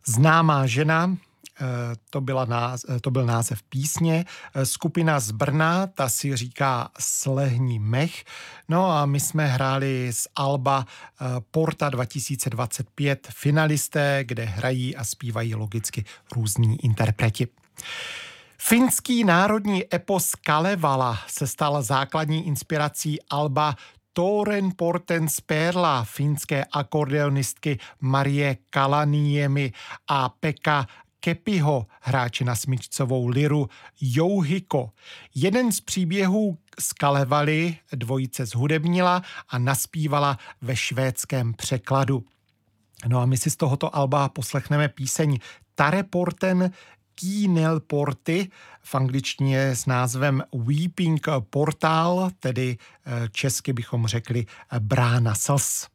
Známá žena, to byl název písně. Skupina z Brna, ta si říká Slehni mech. No a my jsme hráli z alba Porta 2025 finalisté, kde hrají a zpívají logicky různí interpreti. Finský národní epos Kalevala se stal základní inspirací alba Toren Portens Perla finské akordeonistky Marie Kalaniemi a Pekka Kepiho, hráče na smyčcovou liru Jouhiko. Jeden z příběhů z Kalevaly dvojice zhudebnila a naspívala ve švédském překladu. No a my si z tohoto alba poslechneme píseň Tareporten Kiinelportti, v angličtině s názvem Weeping Portal, tedy česky bychom řekli Brána slz.